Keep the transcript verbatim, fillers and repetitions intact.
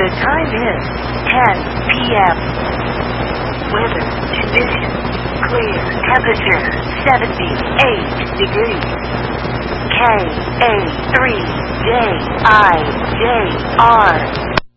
The time is ten p m Weather conditions clear. Temperature seventy-eight degrees. K A three J I J R